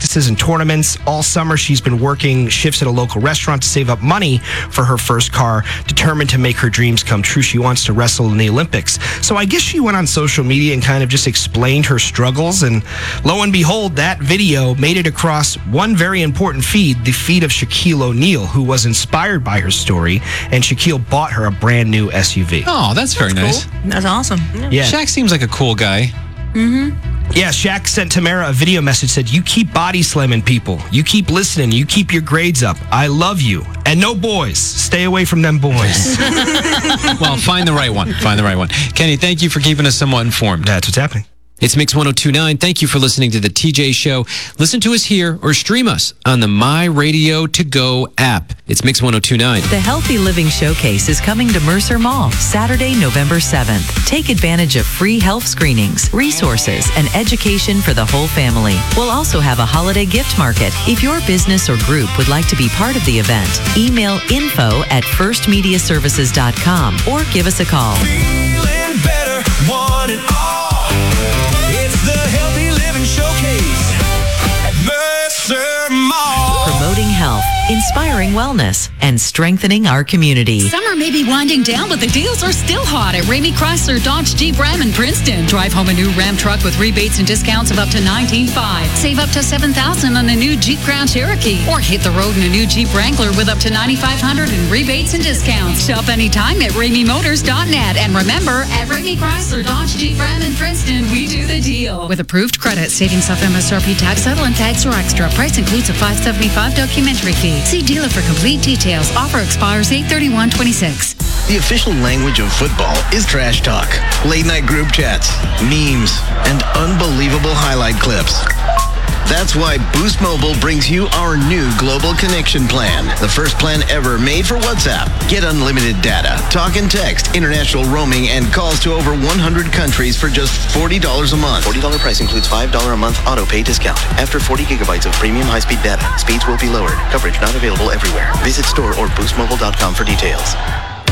practices and tournaments. All summer, she's been working shifts at a local restaurant to save up money for her first car, determined to make her dreams come true. She wants to wrestle in the Olympics. So I guess she went on social media and kind of just explained her struggles. And lo and behold, that video made it across one very important feed, the feed of Shaquille O'Neal, who was inspired by her story. And Shaquille bought her a brand new SUV. Oh, that's very nice. Cool. That's awesome. Yeah. Shaq seems like a cool guy. Yeah, Shaq sent Tamara a video message, said, "You keep body slamming people. You keep listening. You keep your grades up. I love you. And no boys. Stay away from them boys." Well, find the right one. Find the right one. Kenny, thank you for keeping us somewhat informed. That's what's happening. It's Mix 1029. Thank you for listening to the TJ Show. Listen to us here or stream us on the My Radio To Go app. It's Mix 1029. The Healthy Living Showcase is coming to Mercer Mall Saturday, November 7th. Take advantage of free health screenings, resources, and education for the whole family. We'll also have a holiday gift market. If your business or group would like to be part of the event, email info@firstmediaservices.com or give us a call. Feeling better, one and all. It's the Healthy Living Showcase at Mercer Mall. Promoting health, inspiring wellness, and strengthening our community. Summer may be winding down, but the deals are still hot at Ramey Chrysler Dodge Jeep Ram in Princeton. Drive home a new Ram truck with rebates and discounts of up to $19,500. Save up to $7,000 on a new Jeep Grand Cherokee. Or hit the road in a new Jeep Wrangler with up to $9,500 in rebates and discounts. Shop anytime at RameyMotors.net. And remember, at Ramey Chrysler Dodge Jeep Ram in Princeton, we do the deal. With approved credit, savings off MSRP tax, settle, and tags are extra. Price includes a $575 documentary fee. See dealer for complete details. Offer expires 8/31/26. The official language of football is trash talk, late night group chats, memes, and unbelievable highlight clips. That's why Boost Mobile brings you our new Global Connection plan, the first plan ever made for WhatsApp. Get unlimited data, talk and text, international roaming, and calls to over 100 countries for just $40 a month. $40 price includes $5 a month auto pay discount. After 40 gigabytes of premium high-speed data, speeds will be lowered. Coverage not available everywhere. Visit store or boostmobile.com for details.